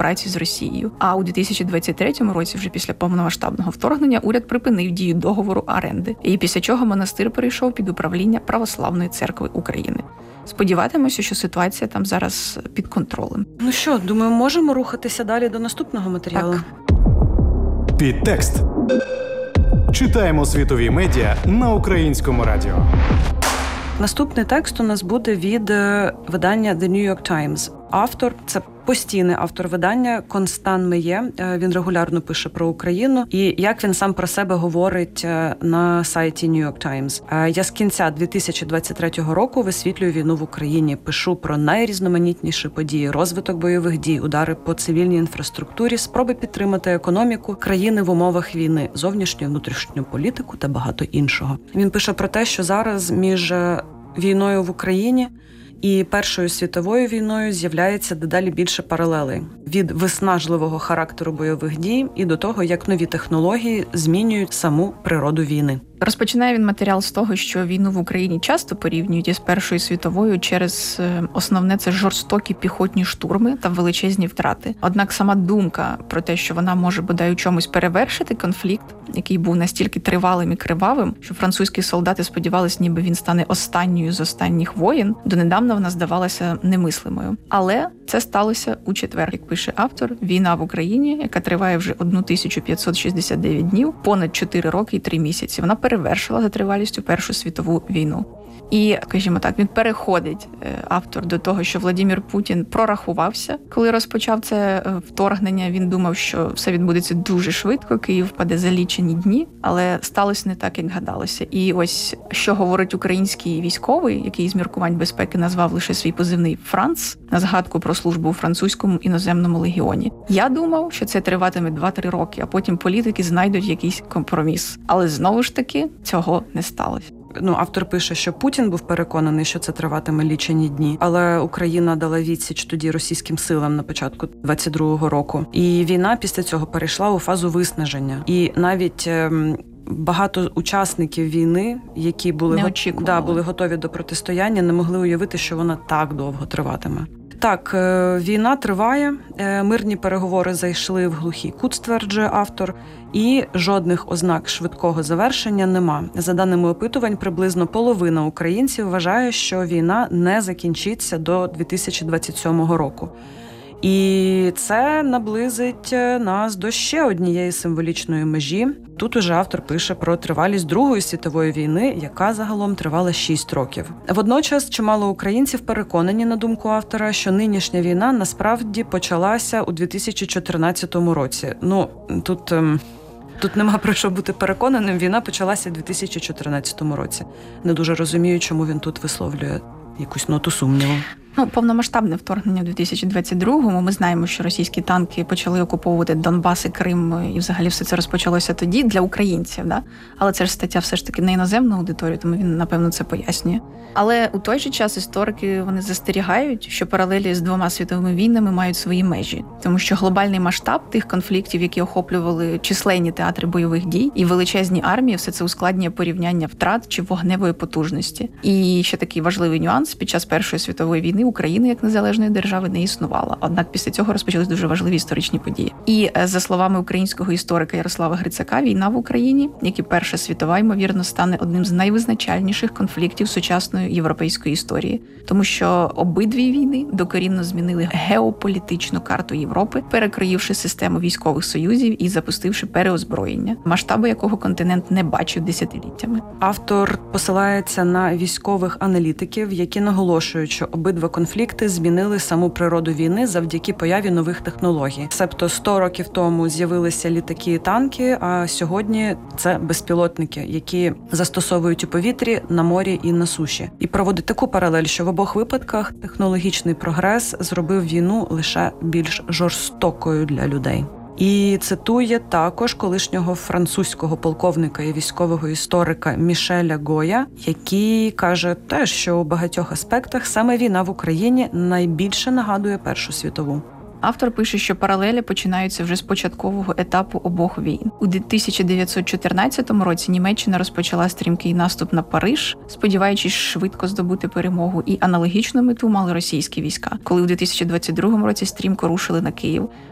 співпраці з Росією. А у 2023 році, вже після повномасштабного вторгнення, уряд припинив дію договору оренди. І після чого монастир перейшов під управління Православної церкви України. Сподіватимося, що ситуація там зараз під контролем. Ну що, думаю, можемо рухатися далі до наступного матеріалу? Так. Підтекст. Читаємо світові медіа на Українському радіо. Наступний текст у нас буде від видання The New York Times. Автор – це постійний автор видання Констан Меє. Він регулярно пише про Україну. І як він сам про себе говорить на сайті New York Times. Я з кінця 2023 року висвітлюю війну в Україні. Пишу про найрізноманітніші події, розвиток бойових дій, удари по цивільній інфраструктурі, спроби підтримати економіку країни в умовах війни, зовнішню і внутрішню політику та багато іншого. Він пише про те, що зараз між війною в Україні і Першою світовою війною з'являється дедалі більше паралелей. Від виснажливого характеру бойових дій і до того, як нові технології змінюють саму природу війни. Розпочинає він матеріал з того, що війну в Україні часто порівнюють із Першою світовою через основне – це жорстокі піхотні штурми та величезні втрати. Однак сама думка про те, що вона може бодай у чомусь перевершити конфлікт, який був настільки тривалим і кривавим, що французькі солдати сподівались, ніби він стане останньою з останніх воєн, донедавна вона здавалася немислимою. Але це сталося у четвер, як пише автор. Війна в Україні, яка триває вже 1569 днів, понад 4 роки і 3 місяці. Вона перевершила за тривалістю Першу світову війну. І, скажімо так, він переходить, автор, до того, що Владимир Путін прорахувався. Коли розпочав це вторгнення, він думав, що все відбудеться дуже швидко, Київ впаде за лічені дні, але сталося не так, як гадалося. І ось, що говорить український військовий, який з міркувань безпеки назвав лише свій позивний «Франц», на згадку про службу у французькому іноземному легіоні. Я думав, що це триватиме 2-3 роки, а потім політики знайдуть якийсь компроміс. Але знову ж таки, цього не сталося. Автор пише, що Путін був переконаний, що це триватиме лічені дні, але Україна дала відсіч тоді російським силам на початку 22-го року. І війна після цього перейшла у фазу виснаження. І навіть багато учасників війни, які були готові до протистояння, не могли уявити, що вона так довго триватиме. Так, війна триває, мирні переговори зайшли в глухий кут, стверджує автор, і жодних ознак швидкого завершення нема. За даними опитувань, приблизно половина українців вважає, що війна не закінчиться до 2027 року. І це наблизить нас до ще однієї символічної межі. Тут уже автор пише про тривалість Другої світової війни, яка загалом тривала 6 років. Водночас чимало українців переконані, на думку автора, що нинішня війна насправді почалася у 2014 році. Тут нема про що бути переконаним, війна почалася у 2014 році. Не дуже розумію, чому він тут висловлює якусь ноту сумніву. Повномасштабне вторгнення в 2022-му. Ми знаємо, що російські танки почали окуповувати Донбас і Крим, і взагалі все це розпочалося тоді для українців. Да? Але це ж стаття все ж таки на іноземну аудиторію, тому він, напевно, це пояснює. Але у той же час історики, вони застерігають, що паралелі з 2 світовими війнами мають свої межі. Тому що глобальний масштаб тих конфліктів, які охоплювали численні театри бойових дій і величезні армії, все це ускладнює порівняння втрат чи вогневої потужності. І ще такий важливий нюанс: під час Першої світової війни України як незалежної держави не існувала. Однак після цього розпочались дуже важливі історичні події. І за словами українського історика Ярослава Грицака, війна в Україні, як і Перша світова, ймовірно, стане одним з найвизначальніших конфліктів сучасної європейської історії. Тому що обидві війни докорінно змінили геополітичну карту Європи, перекроївши систему військових союзів і запустивши переозброєння, масштаби якого континент не бачив десятиліттями. Автор посилається на військових аналітиків, які наголошують, що обидва конфлікти змінили саму природу війни завдяки появі нових технологій. Себто 100 років тому з'явилися літаки і танки, а сьогодні це безпілотники, які застосовують у повітрі, на морі і на суші. І проводить таку паралель, що в обох випадках технологічний прогрес зробив війну лише більш жорстокою для людей. І цитує також колишнього французького полковника і військового історика Мішеля Гоя, який каже теж, що у багатьох аспектах саме війна в Україні найбільше нагадує Першу світову. Автор пише, що паралелі починаються вже з початкового етапу обох війн. У 1914 році Німеччина розпочала стрімкий наступ на Париж, сподіваючись швидко здобути перемогу, і аналогічну мету мали російські війська, коли у 2022 році стрімко рушили на Київ.